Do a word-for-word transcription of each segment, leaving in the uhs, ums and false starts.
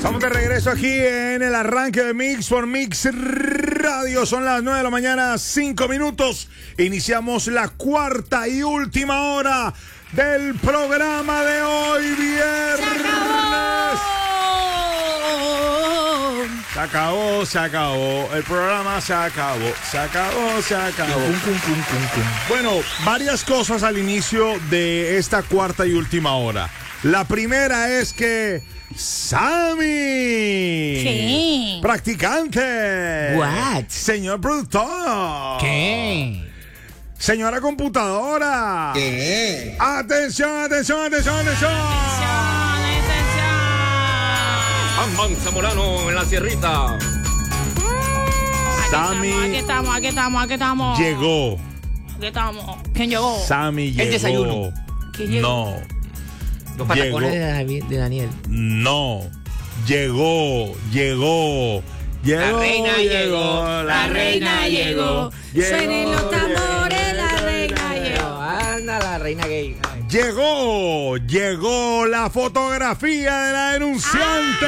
Estamos de regreso aquí en el arranque de Mix por Mix Radio. Son las nueve de la mañana, cinco minutos. Iniciamos la cuarta y última hora del programa de hoy, viernes. Se acabó, se acabó. El programa se acabó. Se acabó, se acabó. Bueno, varias cosas al inicio de esta cuarta y última hora. La primera es que Sammy, ¿qué? Practicante, What? señor productor, ¿Qué? señora computadora, ¿Qué? atención, atención, atención, atención. Amman Zamorano en la sierrita. Sammy Aquí estamos, aquí estamos, aquí estamos. llegó. Aquí estamos. ¿Quién llegó? Sammy llegó. El desayuno. ¿Quién llegó? No. Los patacones Llegó. de, David- de Daniel. No, llegó, llegó, llegó, La reina llegó, La reina llegó. Suenen los tambores, la reina llegó. Pero anda la reina gay. Ay. Llegó, llegó la fotografía de la denunciante.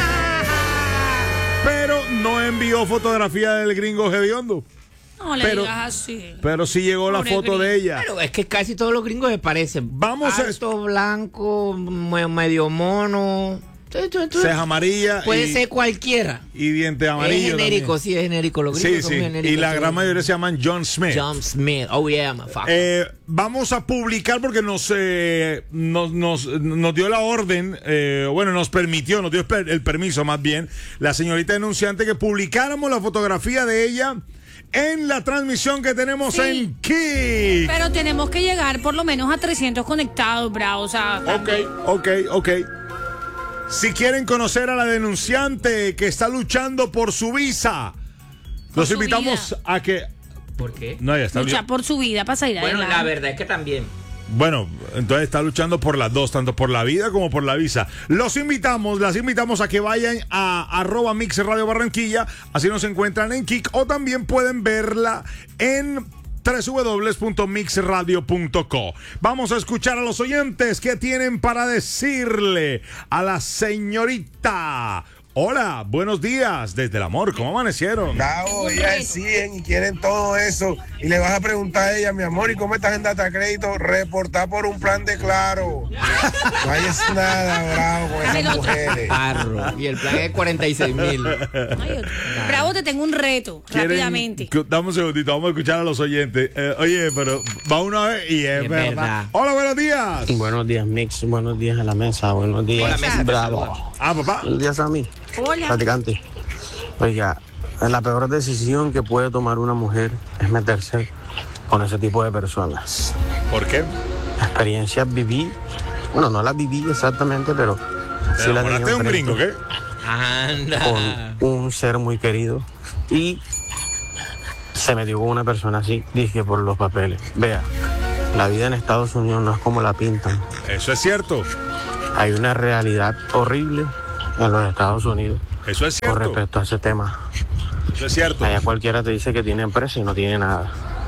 Pero no envió fotografía del gringo hediondo. No le Pero- digas así. Pero sí llegó la Pobre foto gringo. de ella. Pero es que casi todos los gringos se parecen. Vamos a- Alto, blanco, me- medio mono. Tu, tu, tu. Ceja amarilla Puede y, ser cualquiera. y diente Es amarillo. genérico, también. sí, es genérico. Los Sí, gringos son sí. genéricos. Y la sí. gran mayoría se llaman John Smith. John Smith. Oh, yeah, motherfucker. Eh, vamos a publicar porque nos, eh, nos, nos, nos dio la orden, eh, bueno, nos permitió, nos dio el per- el permiso más bien, la señorita denunciante que publicáramos la fotografía de ella en la transmisión que tenemos Sí. en Kik. Pero tenemos que llegar por lo menos a trescientos conectados, bravo. O sea, Ok, ok, ok. Si quieren conocer a la denunciante que está luchando por su visa, los su invitamos vida. a que... ¿Por qué? No, ya está. luchar por su vida para salir Bueno, adelante. la verdad es que también. Bueno, entonces está luchando por las dos, tanto por la vida como por la visa. Los invitamos, las invitamos a que vayan a arroba Mix Radio Barranquilla, así nos encuentran en Kik, o también pueden verla en doble u doble u doble u punto mix radio punto co. Vamos a escuchar a los oyentes que tienen para decirle a la señorita. Hola, buenos días, desde el amor, ¿cómo amanecieron? Bravo, ellas exigen y quieren todo eso. Y le vas a preguntar a ella, mi amor, ¿y cómo estás en Data Crédito? Reportar por un plan de Claro. No hay es nada, bravo, con Ay, esas no. mujeres. Arro. Y el plan es cuarenta y seis mil. Ay, bravo, te tengo un reto, ¿Quieren rápidamente. que- Dame un segundito, vamos a escuchar a los oyentes. Eh, oye, pero va una vez y es, Es verdad. verdad. Hola, buenos días. Buenos días, Mix. Buenos días a la mesa. Buenos días. Hola, mesa. Bravo. Ah, papá. Buenos días, Sammy. Hola. Practicante. Oiga, la peor decisión que puede tomar una mujer es meterse con ese tipo de personas. ¿Por qué? Experiencias viví. Bueno, no las viví exactamente, pero ¿Te sí las enamoraste viví de un enfrente gringo, qué? Anda. con un ser muy querido. Y se metió con una persona así, dije, por los papeles. Vea, la vida en Estados Unidos no es como la pintan. Eso es cierto. Hay una realidad horrible en los Estados Unidos Eso es con cierto. respecto a ese tema. Eso es cierto. Allá cualquiera te dice que tiene empresa y no tiene nada.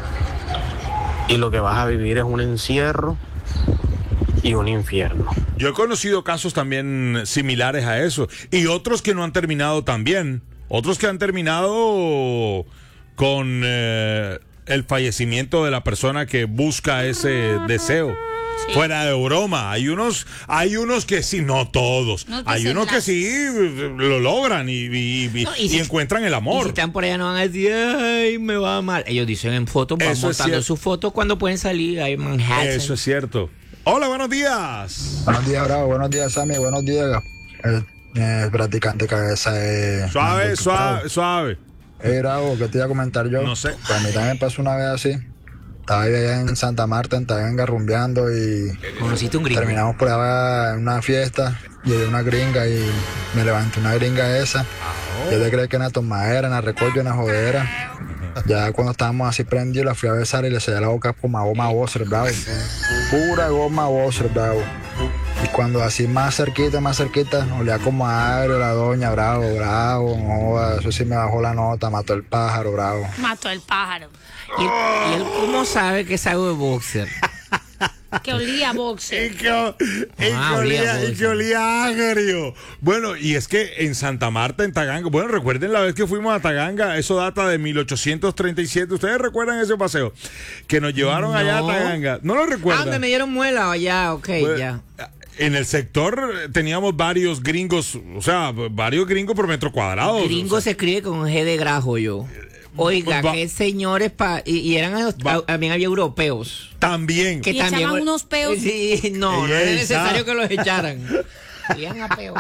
Y lo que vas a vivir es un encierro y un infierno. Yo he conocido casos también similares a eso. Y otros que no han terminado tan bien. Otros que han terminado con eh, el fallecimiento de la persona que busca ese deseo. Sí. Fuera de broma, hay unos, hay unos que sí, no todos, No te hay unos que semblas. sí lo logran y, y- y- No, y y si- encuentran el Y amor. si están por allá no van a decir, ay, me va mal. Ellos dicen en fotos, van Eso es montando cierto. sus fotos cuando pueden salir ahí en Manhattan. Eso es cierto. Hola, buenos días. Buenos días, Bravo. Buenos días, Sammy. Buenos días, el, el practicante cabeza de... Suave, suave, suave. Hey, Bravo, ¿qué te iba a comentar yo? No sé. Pues a mí también me pasó una vez así. Estaba ahí allá en Santa Marta, estaba engarrumbeando y Conociste un gringo. terminamos por allá en una fiesta. Llegué una gringa y me levanté una gringa esa. Yo le creí que en la tomadera, en la recolla, en la jodera. Ya cuando estábamos así prendidos, la fui a besar y le sellé la boca como a goma Boser, bravo. Pura goma Boser, bravo. Y cuando así más cerquita, más cerquita, olía como a agrio la doña, bravo, bravo. No, joda, eso sí me bajó la nota, mató el pájaro, bravo. Mató el pájaro. ¿Y, y él cómo sabe que es algo de boxer? Que olía a Y boxer. que, y Ah, que olía olía, y bolsa. que olía agrio. Bueno, y es que en Santa Marta, en Taganga, bueno, recuerden la vez que fuimos a Taganga, eso data de mil ochocientos treinta y siete. ¿Ustedes recuerdan ese paseo? Que nos llevaron allá a No. Taganga. ¿No lo Ah, recuerdan? donde me dieron muela, ya, ok, Pues, ya. En el sector eh, teníamos varios gringos, o sea, varios gringos por metro cuadrado. Gringo o se sea, escribe con G de grajo yo. Oiga, va- qué señores, pa, y, y eran Va- también había europeos. también. Que Y también echaban unos peos. Sí, no, no Ey, era necesario sa- que los echaran. Iban a peos.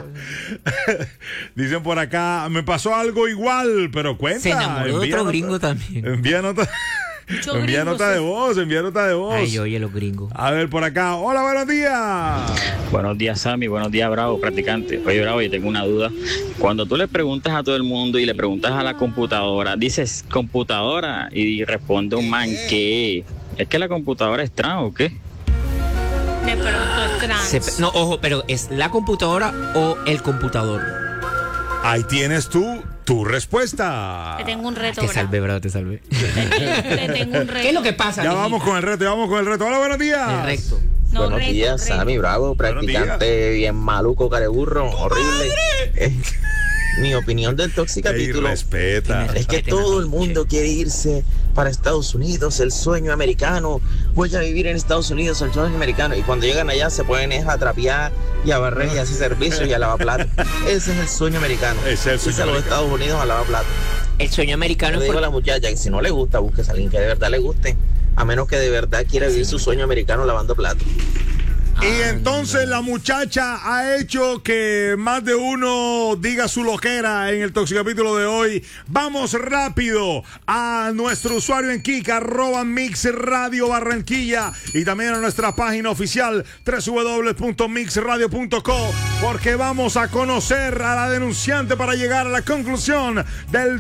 Dicen por acá, me pasó algo igual, pero cuenta. Se enamoró de envía otro nota- gringo también. Envía nota, Mucho envía gringo, nota de sí. voz, envía nota de voz. Ay, oye, los gringos. A ver, por acá. Hola, buenos días. Buenos días, Sammy. Buenos días, Bravo, practicante. Oye, Bravo, yo tengo una duda. Cuando tú le preguntas a todo el mundo y le preguntas a la computadora, dices computadora y responde un man que es que la computadora es trans o qué. De pronto es trans. Se pe- no, ojo, pero ¿es la computadora o el computador? Ahí tienes tú tu respuesta. Te tengo un reto, Te bravo. salvé, bravo, te salvé. Te tengo un reto. ¿Qué es lo que pasa? Ya mijita? vamos con el reto, ya vamos con el reto. Hola, buenos días. El recto. No, Buenos reto, días, reto. Sammy Bravo, Buenos practicante bien maluco, careburro, horrible. Eh, mi opinión del Ey, toxicapítulo respeta. es que Respeten todo a el la mundo quiere irse para Estados Unidos, el sueño americano. Voy a vivir en Estados Unidos, el sueño americano. Y cuando llegan allá se pueden es a trapear y a barrer y a hacer servicio y a lavar platos. Ese es el sueño americano. Ese es el sueño Irse a los americano. Estados Unidos a lavar platos. El sueño americano Yo le es digo a por... la muchacha que si no le gusta, busque a alguien que de verdad le guste. A menos que de verdad quiera vivir su sueño americano lavando platos. Y entonces la muchacha ha hecho que más de uno diga su loquera en el toxicapítulo de hoy. Vamos rápido a nuestro usuario en Kik, arroba Mix Radio Barranquilla, y también a nuestra página oficial doble u doble u doble u punto mix radio punto co, porque vamos a conocer a la denunciante para llegar a la conclusión del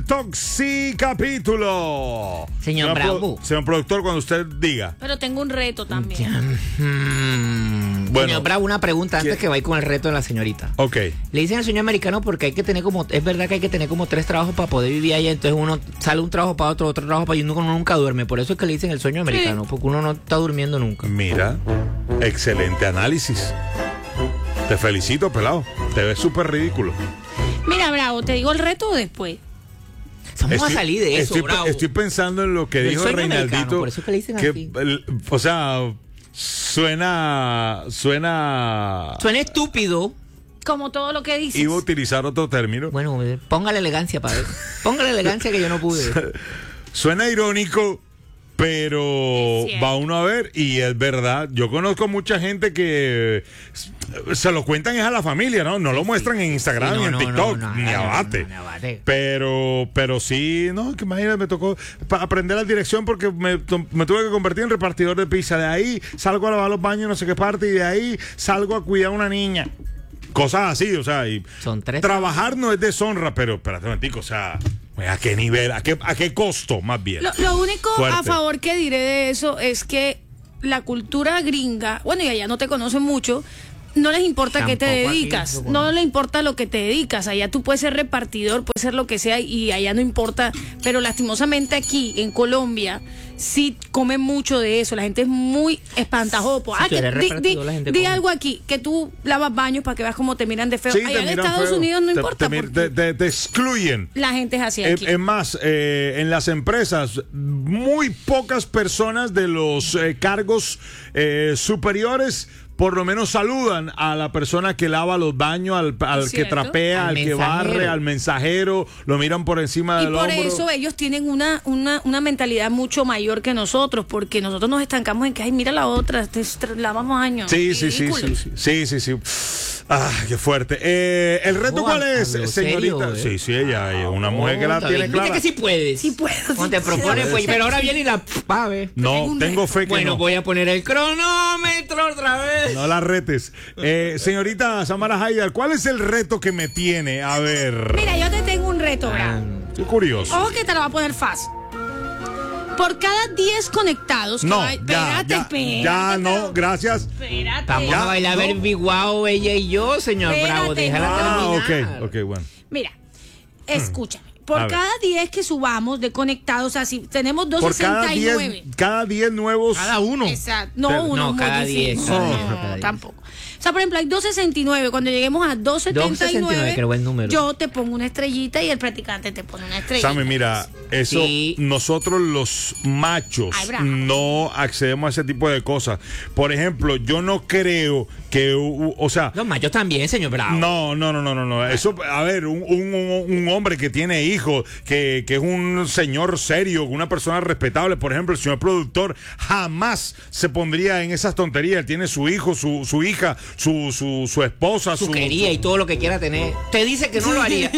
toxicapítulo. Señor Bravo. Pro- señor productor, cuando usted diga. Pero tengo un reto también. Mm, Bueno. Señor Bravo, una pregunta antes ¿Qué? que vaya con el reto de la señorita. Ok. Le dicen al sueño americano porque hay que tener como, es verdad que hay que tener como tres trabajos para poder vivir allá, entonces uno sale un trabajo para otro, otro trabajo para y uno, uno nunca duerme, por eso es que le dicen el sueño americano, porque uno no está durmiendo nunca. Mira, excelente análisis. Te felicito, pelado. Te ves súper ridículo. Mira, Bravo, ¿te digo el reto o después? Vamos a salir de eso, estoy, Bravo. estoy pensando en lo que Del dijo sueño Reinaldito. americano, por eso que le dicen que, así. el- o sea, suena. Suena. Suena estúpido. Como todo lo que dices. Iba a utilizar otro término. Bueno, eh, póngale elegancia para ver. Póngale elegancia que yo no pude. Suena irónico, pero Es cierto. va uno a ver y es verdad. Yo conozco mucha gente que se lo cuentan es a la familia, ¿no? No lo muestran en Instagram Sí, no, ni en no, TikTok, no, no, ni no, abate. no, no, abate. Pero, pero sí, no, que imagínate, me tocó pa- aprender la dirección porque me, to- me tuve que convertir en repartidor de pizza. De ahí salgo a lavar los baños, no sé qué parte, y de ahí salgo a cuidar a una niña. Cosas así, o sea, y Son tres. trabajar no es deshonra, pero espérate un momentico, o sea, ¿a qué nivel? ¿A qué, a qué costo más bien? Lo, lo único Fuerte. a favor que diré de eso es que la cultura gringa, bueno, y allá no te conocen mucho, no les importa qué te Tampoco aquí, dedicas, tampoco. no les importa lo que te dedicas, allá tú puedes ser repartidor, puedes ser lo que sea y allá no importa, pero lastimosamente aquí en Colombia sí comen mucho de eso, la gente es muy espantajopo. Si Ah, tú que eres di, repartidor, di- la gente di come. algo aquí, que tú lavas baños para que veas cómo te miran de feo. Sí, allá te en miran Estados feo. Unidos no Te- importa, te, porque te- te- te excluyen. la gente es así Es, aquí. es más, eh, en las empresas, muy pocas personas de los eh, cargos eh, superiores por lo menos saludan a la persona que lava los baños, al, al que ¿Cierto? trapea, Al al, que barre, mensajero. al mensajero, lo miran por encima Y del por hombro. eso ellos tienen una, una, una mentalidad mucho mayor que nosotros, porque nosotros nos estancamos en que, ay, mira la otra, te tra- lavamos años. Sí, sí, sí, Ridículo. sí, sí, sí, sí. Ah, qué fuerte. Eh, ¿El reto Oh, cuál es, habló señorita? serio, ¿eh? Sí, sí, ella es una mujer que la Está tiene bien. Viste clara. que sí puedes. Sí puedo, Cuando sí te puedo. propone, pues, pero ahora viene y la va a ver. No, Tengo un tengo reto. fe que Bueno, no. voy a poner el cronómetro otra vez. No la retes. Eh, señorita Samara Haidar, ¿cuál es el reto que me tiene? A ver. Mira, yo te tengo un reto, Ah, Bravo. Estoy curioso. Ojo que te lo va a poner fácil. Por cada diez conectados que No, hay- ya, espérate, ya, espérate, ya no, pero- gracias. Espérate. Vamos Ya, a bailar no. Baby Wow, ella y yo, señor Espérate, Bravo. Déjala no. Ah, terminar. ok, ok, bueno. Mira, escúchame. por A ver. cada diez que subamos de conectados, o sea, si tenemos Por cada doscientos sesenta y nueve. diez, cada diez nuevos. Cada uno. Exacto. No, Pero- uno no, muy cada difícil. diez, cada No, diez, cada diez. tampoco. O sea, por ejemplo, hay doscientos sesenta y nueve. Cuando lleguemos a doscientos setenta y doscientos sesenta y nueve, nueve, que buen número. yo te pongo una estrellita y el practicante te pone una estrellita. Sammy, mira, eso, Sí. nosotros los machos Ay, bravo. no accedemos a ese tipo de cosas. Por ejemplo, yo no creo que, u- o sea, Los machos también, señor Bravo. no, no, no, no, no, no. Eso, a ver, un, un- un- un hombre que tiene hijos, que, que es un señor serio, una persona respetable, por ejemplo, el señor productor jamás se pondría en esas tonterías. Él tiene su hijo, su, su hija, su, su, su esposa, Su su, quería y todo lo que quiera tener. Te dice que no lo haría.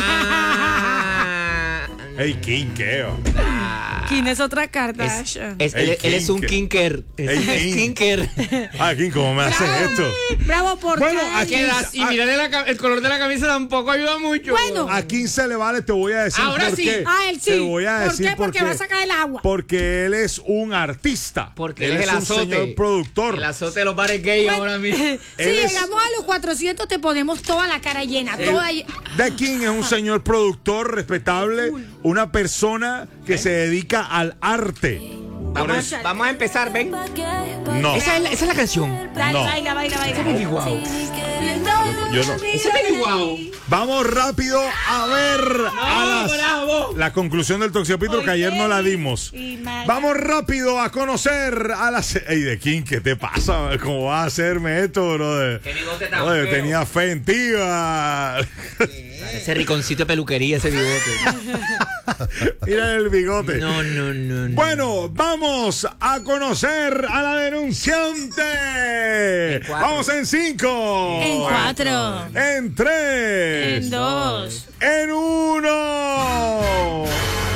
Ah. Ey, King, ¿qué? ¿Quién es otra carta? Es- es- El él, él es un kinker. kinker. El Es king. kinker. Ah, King, ¿cómo me haces esto? Bravo por Bueno, ti. aquí- Y mirarle la ca- el color de la camisa tampoco ayuda mucho. Bueno. A quince le vale, te voy a decir Ahora por sí. qué. Ah, él sí. Te voy a ¿Por decir qué? Porque va a sacar el agua. Porque él es un artista. Porque él él es el un azote. señor productor. El azote de los bares gay ahora mismo. Si Él es- llegamos a los cuatrocientos, te ponemos toda la cara llena. El- Toda lle- The King es un señor productor respetable, una persona que se dedica al arte. Por Vamos, eso- a, vamos a empezar, ven. no, Esa es la, esa es la canción. Dale, No. baila, baila, baila. Baby Wow. yo no. Ese es Baby Wow. Vamos rápido a ver a las- bravo. la conclusión del Toxiopitro que ayer no la dimos. Y mal. Vamos rápido a conocer a las... Ey, de King, ¿qué te pasa? ¿Cómo vas a hacerme esto, brother? Qué bigote tan Oye, feo. tenía fe en ti, va. Ese riconcito de peluquería, ese bigote. Mira el bigote. No, no, no, no. Bueno, vamos a conocer a la denunciante. En cuatro. Vamos en cinco. En cuatro. En tres. En dos. En uno.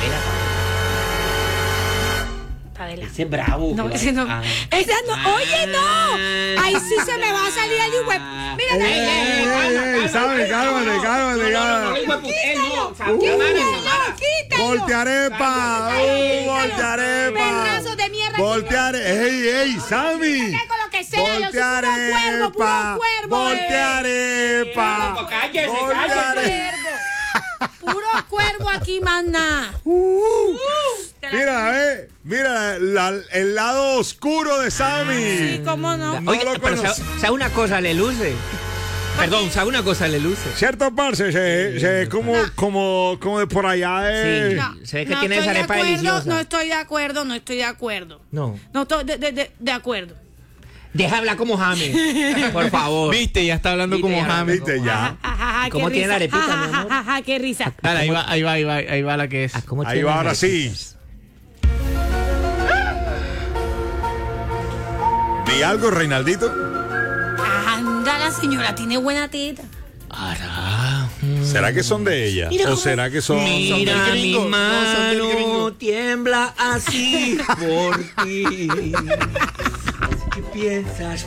Adelante. Ese es bravo. No, que ese no. va- ah. Esa no. Oye, no. Ahí sí se me va a salir el web. Mira, Ey, ey, ey, ey, ey, ey, Sammy, cálmate, cálmate, cálmate. quítalo, quítalo. Voltearepa. Uh, voltearepa. Perrazo de mierda. Volteare. Ey, ey, Sammy. Con lo que sea, yo soy puro cuervo, puro Voltearepa. cuervo. eh. Voltearepa. Cállese, Volteare- Puro cuervo aquí, mana. Mira, eh, mira la- el lado oscuro de Sammy. Sí, cómo no. No Oye, lo pero conocí. ¿sabe, sabe una cosa? Le luce. Perdón, ¿sabe una cosa? Le luce. Cierto, parce, se, se ve como, como, como de por allá de... Sí. No, Se ve que no tiene estoy esa de arepa acuerdo, deliciosa. No estoy de acuerdo, no estoy de acuerdo. No. No estoy de, de, de, de acuerdo. Deja hablar como James. Por favor. Viste, ya está hablando Viste, como ya. James. Viste, ya. Ajá, ajá, ajá, ¿Cómo qué tiene la risa. arepita, Ajá, mi amor? ajá, ajá, qué risa. Dale, ahí va, ahí va, ahí va, ahí va la que es. Ah, ¿cómo Ahí tiene va, las ahora sí. arepitas? ¿Di algo, Reinaldito? Anda, la señora tiene buena teta. Ara. ¿Será que son de ella? Mira ¿O cómo- será que son... Mira son del mi gringo. No, son del mano gringo. tiembla así por ti. ¿Qué piensas?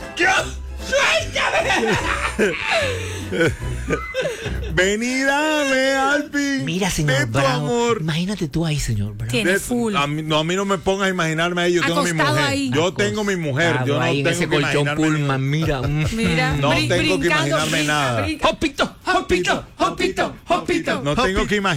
Ven y dame al fin Mira, señor de tu Bravo. amor. Imagínate tú ahí, señor Bravo. Tiene De- full. a, mí, no, a mí no me pongas a imaginarme ahí, yo tengo mi Acostado mujer. ahí. Yo tengo mi mujer, yo no ahí en tengo ese que colchón imaginarme Pullman, mira. mm. Mira, No brin- tengo que brincando, imaginarme brinca, nada. brinca. Hopito, hopito, hopito, hopito. No tengo que imaginar.